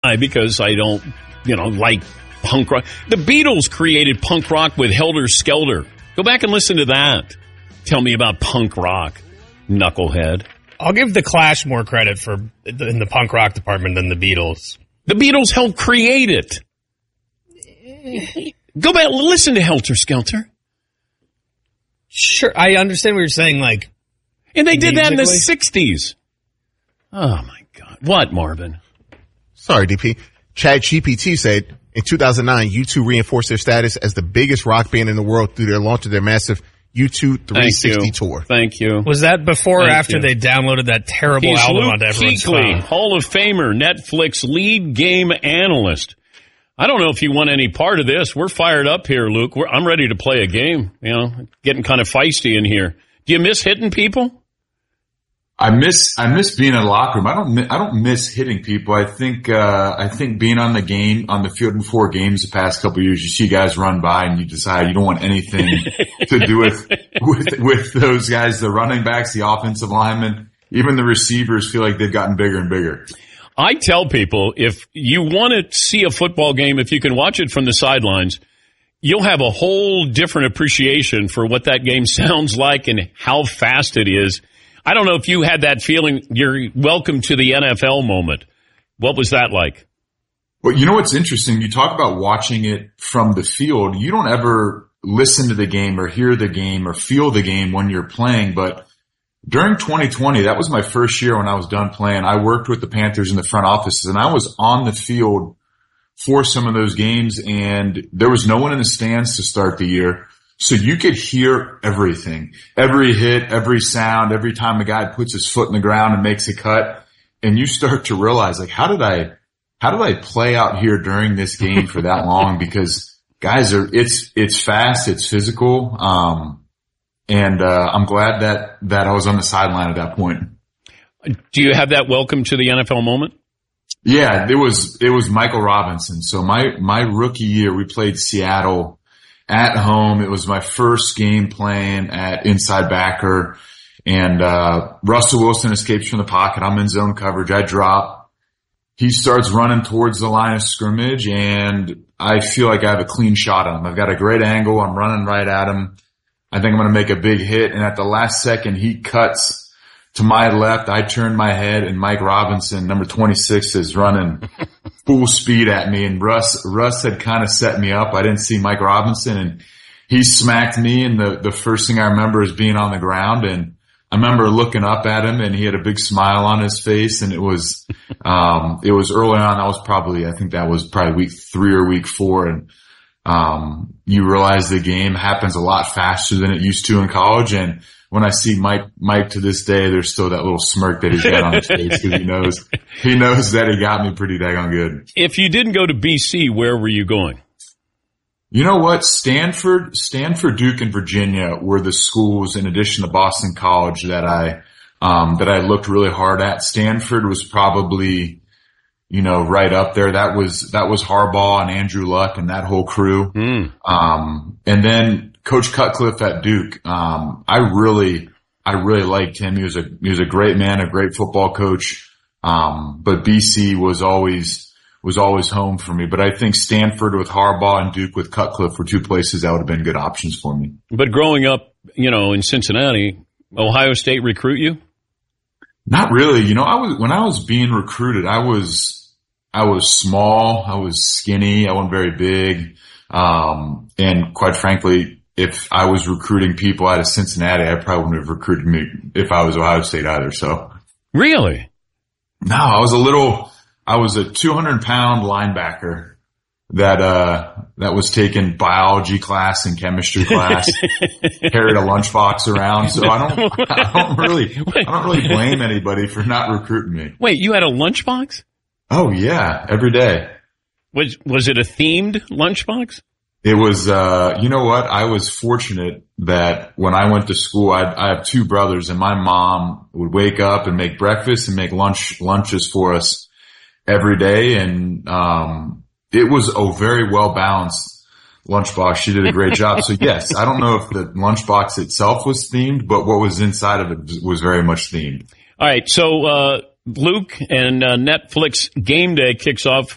Why? Because I don't, like punk rock. The Beatles created punk rock with Helter Skelter. Go back and listen to that. Tell me about punk rock, knucklehead. I'll give the Clash more credit in the punk rock department than the Beatles. The Beatles helped create it. Go back, listen to Helter Skelter. Sure, I understand what you're saying, and they did that in the 60s. Oh, my God. What, Marvin? Sorry, DP. ChatGPT said in 2009, U2 reinforced their status as the biggest rock band in the world through their launch of their massive U2 360 tour. Thank you. Was that before or after they downloaded that terrible album onto everyone's phone? Hall of Famer, Netflix lead game analyst. I don't know if you want any part of this. We're fired up here, Luke. I'm ready to play a game. Getting kind of feisty in here. Do you miss hitting people? I miss being in the locker room. I don't miss hitting people. I think being on the field in 4 games the past couple of years, you see guys run by and you decide you don't want anything to do with those guys, the running backs, the offensive linemen, even the receivers feel like they've gotten bigger and bigger. I tell people, if you want to see a football game, if you can watch it from the sidelines, you'll have a whole different appreciation for what that game sounds like and how fast it is. I don't know if you had that feeling. You're welcome to the NFL moment. What was that like? Well, you know what's interesting? You talk about watching it from the field. You don't ever listen to the game or hear the game or feel the game when you're playing. But during 2020, that was my first year when I was done playing. I worked with the Panthers in the front offices, and I was on the field for some of those games, and there was no one in the stands to start the year. So you could hear everything, every hit, every sound, every time a guy puts his foot in the ground and makes a cut. And you start to realize, how did I play out here during this game for that long? Because guys it's fast, it's physical. And I'm glad that I was on the sideline at that point. Do you have that welcome to the NFL moment? Yeah, it was Michael Robinson. So my rookie year, we played Seattle at home. It was my first game playing at inside backer, and Russell Wilson escapes from the pocket. I'm in zone coverage. I drop. He starts running towards the line of scrimmage, and I feel like I have a clean shot on him. I've got a great angle. I'm running right at him. I think I'm going to make a big hit, and at the last second, he cuts to my left. I turn my head, and Mike Robinson, number 26, is running full speed at me. And Russ had kind of set me up. I didn't see Mike Robinson, and he smacked me. And the first thing I remember is being on the ground. And I remember looking up at him, and he had a big smile on his face. And it was early on. I think that was probably week 3 or week 4. And, you realize the game happens a lot faster than it used to in college. And when I see Mike to this day, there's still that little smirk that he's got on his face because he knows that he got me pretty daggone good. If you didn't go to BC, where were you going? You know what? Stanford, Duke, and Virginia were the schools, in addition to Boston College, that I looked really hard at. Stanford was probably, right up there. That was Harbaugh and Andrew Luck and that whole crew. And then Coach Cutcliffe at Duke. I really liked him. He was a great man, a great football coach. But BC was always home for me. But I think Stanford with Harbaugh and Duke with Cutcliffe were 2 places that would have been good options for me. But growing up, in Cincinnati, Ohio State recruit you? Not really. When I was being recruited, I was small, I was skinny, I wasn't very big. And quite frankly, if I was recruiting people out of Cincinnati, I probably wouldn't have recruited me if I was Ohio State either. So really? No, I was a 200-pound linebacker that was taking biology class and chemistry class, carried a lunchbox around. So I don't really blame anybody for not recruiting me. Wait, you had a lunchbox? Oh yeah, every day. Was it a themed lunchbox? It was, you know what? I was fortunate that when I went to school, I have 2 brothers, and my mom would wake up and make breakfast and make lunches for us every day. And, it was a very well balanced lunchbox. She did a great job. So yes, I don't know if the lunchbox itself was themed, but what was inside of it was very much themed. All right. So, Luke, and Netflix Game Day kicks off